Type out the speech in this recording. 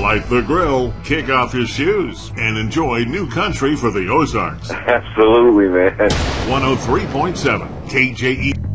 Light the grill, kick off your shoes, and enjoy new country for the Ozarks. Absolutely, man. 103.7 KJE.